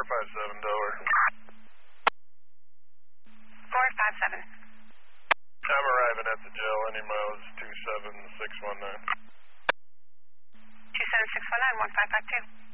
457 Delaware. 457. I'm arriving at the jail. Any miles 27619. 27619, 1552.